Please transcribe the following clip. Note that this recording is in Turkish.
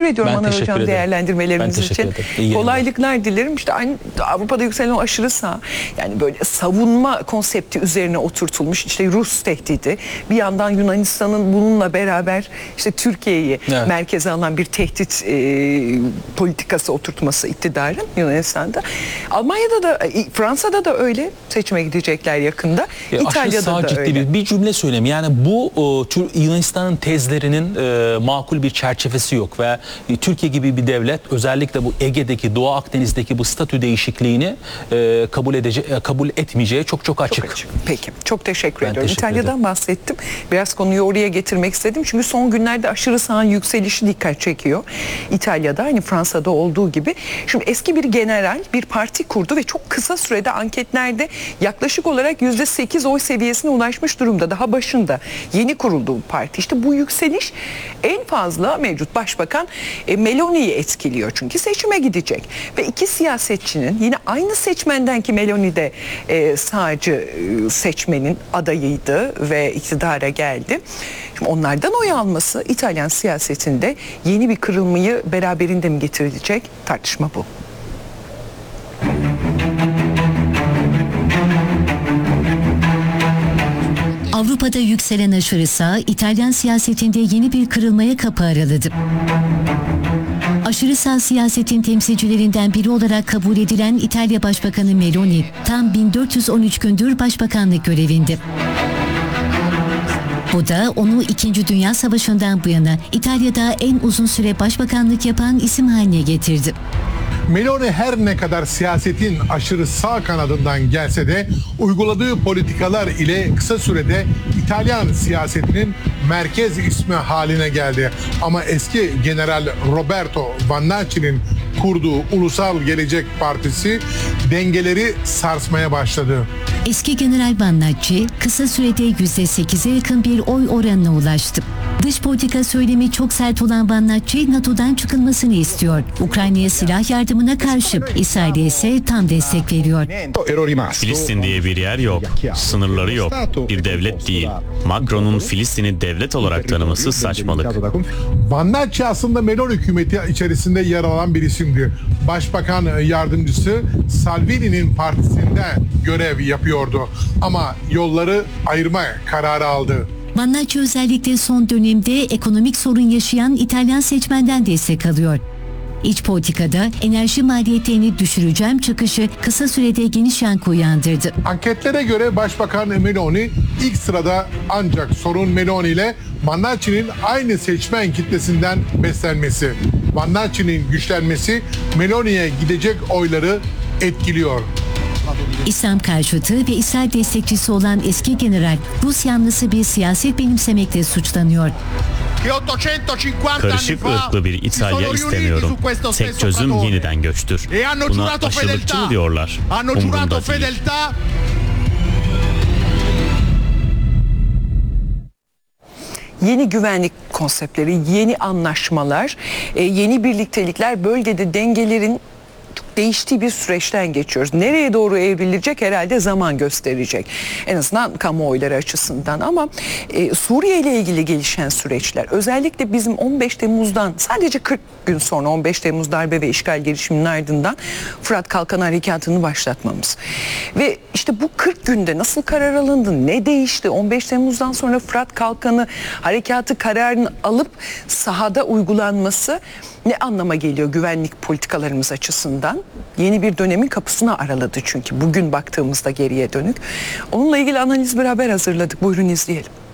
ediyorum Anar teşekkür Hocam ederim. değerlendirmeleriniz Ben teşekkür için. ederim. Kolaylıklar dilerim. İşte aynı Avrupa'da yükselen o aşırı sağ, yani böyle savunma konsepti üzerine oturtulmuş işte Rus tehdidi, bir yandan Yunanistan'ın bununla beraber işte Türkiye'yi merkeze alan bir tehdit politikası oturtması iktidarın Yunanistan'da. Almanya'da da Fransa'da da öyle, seçime gidecekler yakında. İtalya'da da öyle. Bir cümle söyleyeyim. Yani bu Yunanistan'ın tezlerinin makul bir çerçevesi yok ve Türkiye gibi bir devlet özellikle bu Ege'deki, Doğu Akdeniz'deki bu statü değişikliğini kabul etmeyeceği çok açık. Peki. Çok teşekkür ediyorum. İtalya'dan bahsettim. Biraz konuyu oraya getirmek istedim. Çünkü son günlerde aşırı sağın yükselişi dikkat çekiyor. İtalya'da aynı Fransa'da olduğu gibi. Şimdi eski bir general bir parti kurdu ve çok kısa sürede anketlerde yaklaşık olarak %8 oy seviyesine ulaşmış durumda. Daha başında yeni kuruldu bu parti. İşte bu yükseliş en fazla mevcut başbakan Meloni'yi etkiliyor. Çünkü seçime gidecek. Ve iki siyasetçinin yine aynı seçmenden ki Meloni de sağcı seçmenin adayıydı ve iktidara geldi. Şimdi onlardan oy alması İtalyan siyasetinde yeni bir kırılmayı beraberinde mi getirecek? Tartışma bu. Avrupa'da yükselen aşırı sağ, İtalyan siyasetinde yeni bir kırılmaya kapı araladı. Aşırı sağ siyasetin temsilcilerinden biri olarak kabul edilen İtalya Başbakanı Meloni, tam 1413 gündür başbakanlık görevinde. Bu da onu 2. Dünya Savaşı'ndan bu yana İtalya'da en uzun süre başbakanlık yapan isim haline getirdi. Meloni her ne kadar siyasetin aşırı sağ kanadından gelse de uyguladığı politikalar ile kısa sürede İtalyan siyasetinin merkez ismi haline geldi. Ama eski General Roberto Vannaccio'nun kurduğu Ulusal Gelecek Partisi dengeleri sarsmaya başladı. Eski General Vannacci kısa sürede %8'e yakın bir oy oranına ulaştı. Dış politika söylemi çok sert olan Vannacci NATO'dan çıkılmasını istiyor. Ukrayna'ya silah yardımına karşı, İsrail'e ise tam destek veriyor. Filistin diye bir yer yok, sınırları yok, bir devlet değil. Macron'un Filistin'i devlet olarak tanıması saçmalık. Vannacci aslında Meloni hükümeti içerisinde yer alan bir isimdi. Başbakan yardımcısı Salvini'nin partisinde görev yapıyordu ama yolları ayırma kararı aldı. Vannacci özellikle son dönemde ekonomik sorun yaşayan İtalyan seçmenden destek alıyor. İç politikada enerji maliyetlerini düşüreceğim çıkışı kısa sürede geniş yankı uyandırdı. Anketlere göre Başbakan Meloni ilk sırada, ancak sorun Meloni ile Vannaccio'nun aynı seçmen kitlesinden beslenmesi. Vannaccio'nun güçlenmesi Meloni'ye gidecek oyları etkiliyor. İslam karşıtı ve İsrail destekçisi olan eski general Rus yanlısı bir siyaset benimsemekle suçlanıyor. Karışık ırklı bir İtalya istemiyorum. Tek çözüm yeniden göçtür. Buna aşırılıkçı mı diyorlar? Umurumda değil. Yeni güvenlik konseptleri, yeni anlaşmalar, yeni birliktelikler, bölgede dengelerin değiştiği bir süreçten geçiyoruz. Nereye doğru evrilecek herhalde zaman gösterecek. En azından kamuoyları açısından. Ama Suriye ile ilgili gelişen süreçler, özellikle bizim 15 Temmuz'dan sadece 40 gün sonra 15 Temmuz darbe ve işgal girişiminin ardından Fırat Kalkanı Harekatı'nı başlatmamız. Ve işte bu 40 günde nasıl karar alındı, ne değişti? 15 Temmuz'dan sonra Fırat Kalkanı Harekatı kararını alıp sahada uygulanması ne anlama geliyor güvenlik politikalarımız açısından? Yeni bir dönemin kapısını araladı çünkü bugün baktığımızda geriye dönük. Onunla ilgili analiz beraber hazırladık. Buyurun izleyelim.